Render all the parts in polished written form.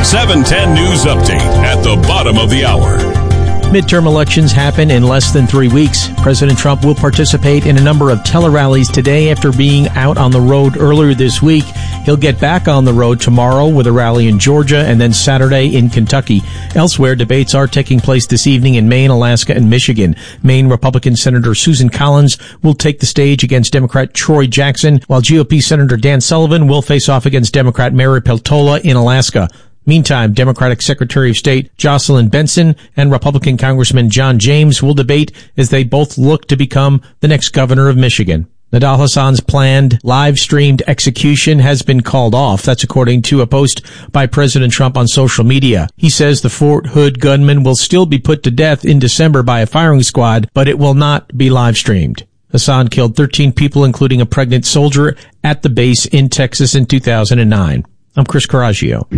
710 News Update at the bottom of the hour. Midterm elections happen in less than 3 weeks. President Trump will participate in a number of tele-rallies today after being out on the road earlier this week. He'll get back on the road tomorrow with a rally in Georgia and then Saturday in Kentucky. Elsewhere, debates are taking place this evening in Maine, Alaska, and Michigan. Maine Republican Senator Susan Collins will take the stage against Democrat Troy Jackson, while GOP Senator Dan Sullivan will face off against Democrat Mary Peltola in Alaska. Meantime, Democratic Secretary of State Jocelyn Benson and Republican Congressman John James will debate as they both look to become the next governor of Michigan. Nidal Hasan's planned live-streamed execution has been called off. That's according to a post by President Trump on social media. He says the Fort Hood gunman will still be put to death in December by a firing squad, but it will not be live-streamed. Hasan killed 13 people, including a pregnant soldier, at the base in Texas in 2009. I'm Chris Coraggio.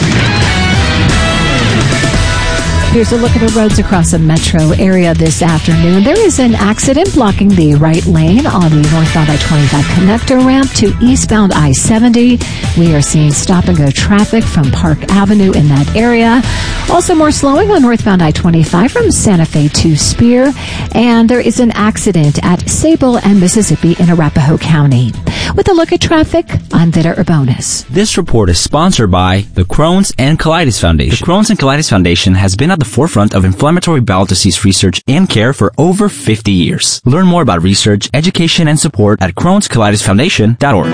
Here's a look at the roads across the metro area this afternoon. There is an accident blocking the right lane on the northbound I-25 connector ramp to eastbound I-70. We are seeing stop-and-go traffic from Park Avenue in that area. Also more slowing on northbound I-25 from Santa Fe to Spear. And there is an accident at Sable and Mississippi in Arapahoe County. With a look at traffic, I'm Vida Urbonis. This report is sponsored by the Crohn's and Colitis Foundation. The Crohn's and Colitis Foundation has been at the forefront of inflammatory bowel disease research and care for over 50 years. Learn more about research, education, and support at Crohn'sColitisFoundation.org.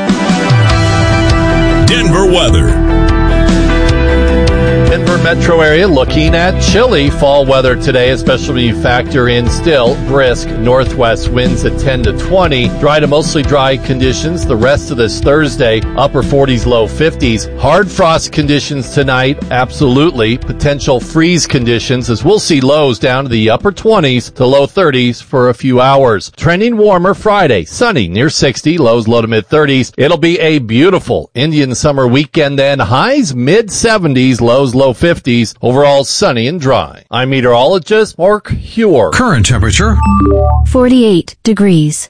Denver weather. Denver metro area looking at chilly fall weather today, especially when you factor in still brisk northwest winds at 10 to 20. Dry to mostly dry conditions the rest of this Thursday, upper 40s, low 50s. Hard frost conditions tonight, absolutely. Potential freeze conditions as we'll see lows down to the upper 20s to low 30s for a few hours. Trending warmer Friday, sunny near 60, lows low to mid 30s. It'll be a beautiful Indian summer weekend then. Highs mid 70s, lows low 50s, overall sunny and dry. I'm meteorologist Mark Huer. Current temperature 48 degrees.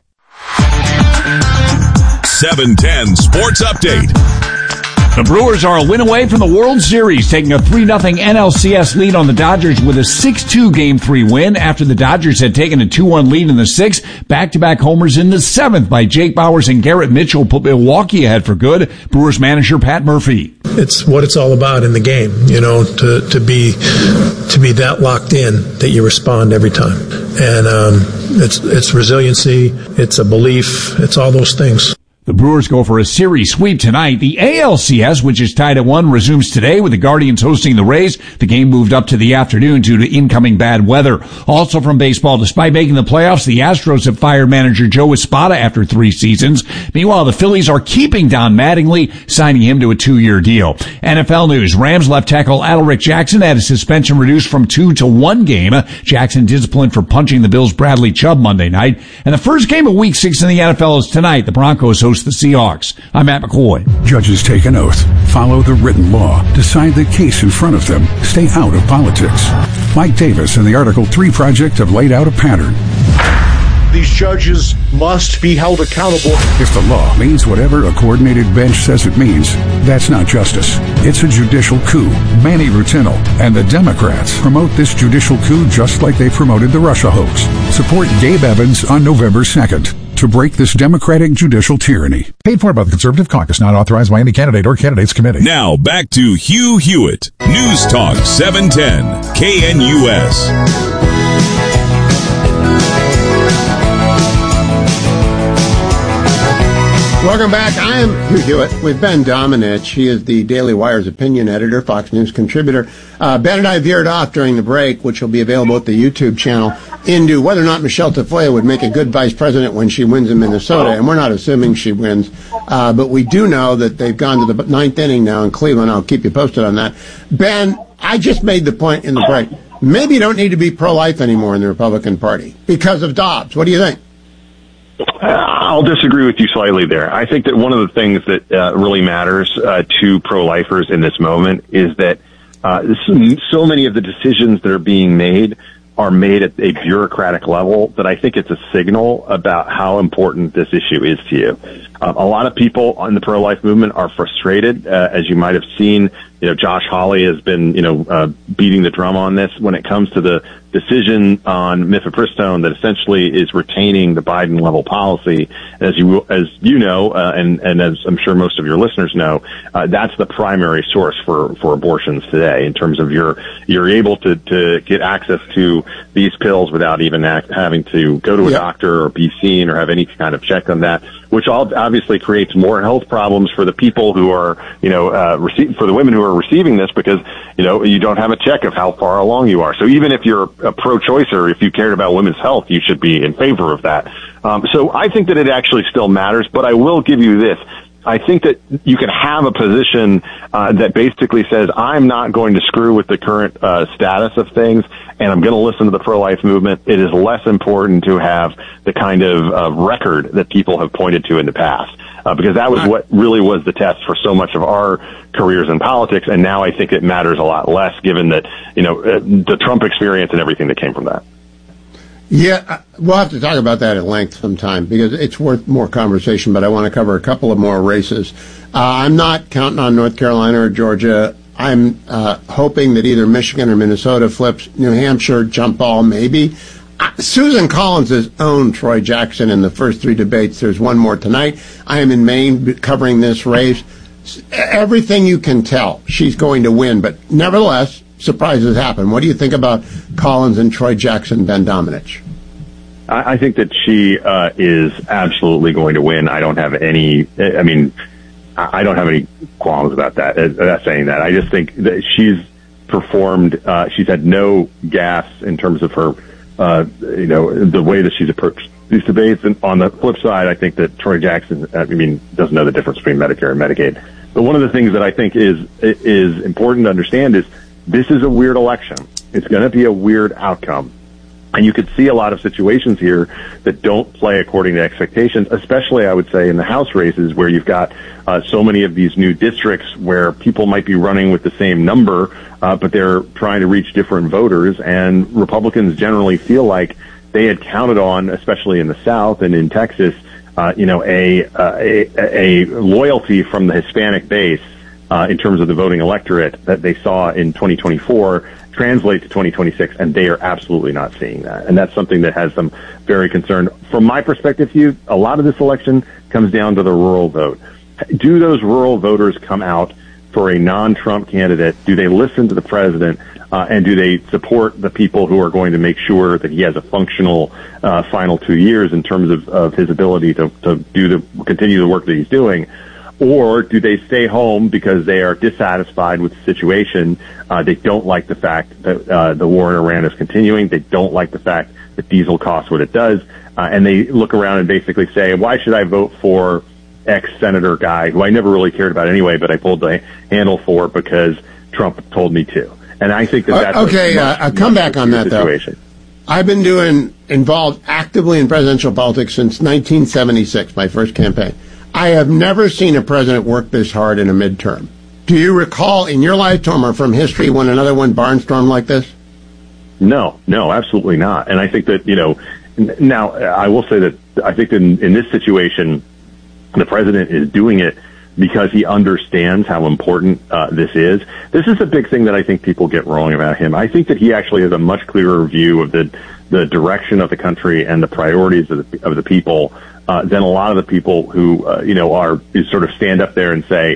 710 Sports Update. The Brewers are a win away from the World Series, taking a 3-0 NLCS lead on the Dodgers with a 6-2 Game 3 win after the Dodgers had taken a 2-1 lead in the 6th. Back-to-back homers in the 7th by Jake Bauers and Garrett Mitchell put Milwaukee ahead for good. Brewers manager Pat Murphy. It's what it's all about in the game, to be that locked in that you respond every time. And it's resiliency, it's a belief, it's all those things. The Brewers go for a series sweep tonight. The ALCS, which is tied at 1, resumes today with the Guardians hosting the Rays. The game moved up to the afternoon due to incoming bad weather. Also from baseball, despite making the playoffs, the Astros have fired manager Joe Espada after 3 seasons. Meanwhile, the Phillies are keeping Don Mattingly, signing him to a 2-year deal. NFL news, Rams left tackle Adalric Jackson had his suspension reduced from 2 to 1 game. Jackson disciplined for punching the Bills' Bradley Chubb Monday night. And the first game of Week 6 in the NFL is tonight. The Broncos host the Seahawks. I'm Matt McCoy. Judges take an oath, follow the written law, decide the case in front of them, stay out of politics. Mike Davis and the Article 3 Project have laid out a pattern. These judges must be held accountable. If the law means whatever a coordinated bench says it means, that's not justice. It's a judicial coup. Manny Rutino and the Democrats promote this judicial coup just like they promoted the Russia hoax. Support Gabe Evans on November 2nd. To break this democratic judicial tyranny. Paid for by the Conservative Caucus, not authorized by any candidate or candidates committee. Now back to Hugh Hewitt. News Talk 710 KNUS. Welcome back. I am Hugh Hewitt with Ben Domenech. He is the Daily Wire's opinion editor, Fox News contributor. Ben and I veered off during the break, which will be available at the YouTube channel, into whether or not Michelle Tafoya would make a good vice president when she wins in Minnesota. And we're not assuming she wins. But we do know that they've gone to the 9th inning now in Cleveland. I'll keep you posted on that. Ben, I just made the point in the break. Maybe you don't need to be pro-life anymore in the Republican Party because of Dobbs. What do you think? I'll disagree with you slightly there. I think that one of the things that really matters to pro-lifers in this moment is that so many of the decisions that are being made are made at a bureaucratic level that I think it's a signal about how important this issue is to you. A lot of people in the pro-life movement are frustrated, as you might have seen. Josh Hawley has been, beating the drum on this when it comes to the decision on mifepristone that essentially is retaining the Biden level policy. As you know, and as I'm sure most of your listeners know, that's the primary source for abortions today in terms of you're able to get access to these pills without even having to go to a doctor or be seen or have any kind of check on that, which obviously creates more health problems for the people who are, for the women who are receiving this, because, you don't have a check of how far along you are. So even if you're a pro-choicer, if you cared about women's health, you should be in favor of that. So I think that it actually still matters, but I will give you this. I think that you can have a position that basically says, I'm not going to screw with the current status of things, and I'm going to listen to the pro-life movement. It is less important to have the kind of record that people have pointed to in the past, because that was what really was the test for so much of our careers in politics, and now I think it matters a lot less, given that, the Trump experience and everything that came from that. Yeah, we'll have to talk about that at length sometime because it's worth more conversation, but I want to cover a couple of more races. I'm not counting on North Carolina or Georgia. I'm hoping that either Michigan or Minnesota flips. New Hampshire, jump ball, maybe. Susan Collins has owned Troy Jackson in the first three debates. There's one more tonight. I am in Maine covering this race. Everything you can tell, she's going to win, but nevertheless, surprises happen. What do you think about Collins and Troy Jackson, Ben Domenech? I think that she is absolutely going to win. I don't have any qualms about that, saying that. I just think that she's performed, she's had no gas in terms of her, the way that she's approached these debates. And on the flip side, I think that Troy Jackson, doesn't know the difference between Medicare and Medicaid. But one of the things that I think is important to understand is this is a weird election. It's going to be a weird outcome. And you could see a lot of situations here that don't play according to expectations, especially, I would say, in the House races where you've got so many of these new districts where people might be running with the same number, but they're trying to reach different voters. And Republicans generally feel like they had counted on, especially in the South and in Texas, a loyalty from the Hispanic base in terms of the voting electorate that they saw in 2024 translate to 2026, and they are absolutely not seeing that. And that's something that has them very concerned. From my perspective, Hugh, a lot of this election comes down to the rural vote. Do those rural voters come out for a non-Trump candidate? Do they listen to the president? And do they support the people who are going to make sure that he has a functional final 2 years in terms of his ability to continue the work that he's doing? Or do they stay home because they are dissatisfied with the situation? They don't like the fact that the war in Iran is continuing. They don't like the fact that diesel costs what it does. And they look around and basically say, why should I vote for ex-senator guy who I never really cared about anyway, but I pulled the handle for because Trump told me to? And I think that's I'll come back on that, situation. Though. I've been involved actively in presidential politics since 1976, my first campaign. I have never seen a president work this hard in a midterm. Do you recall in your lifetime or from history when another one barnstormed like this? No, absolutely not. And I think that, now I will say that I think in this situation, the president is doing it because he understands how important this is. This is a big thing that I think people get wrong about him. I think that he actually has a much clearer view of the direction of the country and the priorities of the people than a lot of the people who sort of stand up there and say,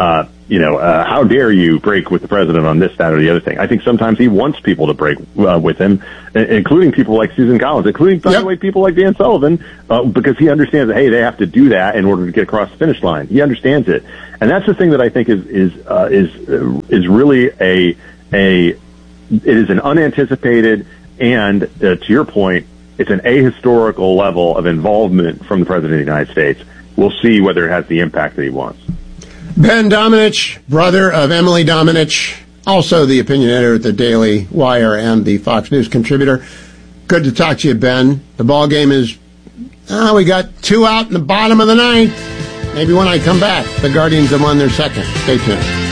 how dare you break with the president on this, that, or the other thing. I think sometimes he wants people to break with him, including people like Susan Collins, including, by the way, people like Dan Sullivan, because he understands that, hey, they have to do that in order to get across the finish line. He understands it. And that's the thing that I think is really it is an unanticipated and, to your point, it's an ahistorical level of involvement from the President of the United States. We'll see whether it has the impact that he wants. Ben Domenech, brother of Emily Domenech, also the opinion editor at the Daily Wire and the Fox News contributor. Good to talk to you, Ben. The ball game is, we got 2 out in the bottom of the 9th. Maybe when I come back, the Guardians have won their second. Stay tuned.